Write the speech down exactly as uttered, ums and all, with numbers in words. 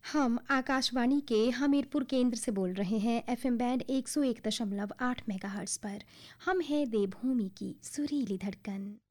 हम आकाशवाणी के हमीरपुर केंद्र से बोल रहे हैं एफएम बैंड एक सौ एक दशमलव आठ मेगाहर्ट्ज पर। हम हैं देवभूमि की सुरीली धड़कन।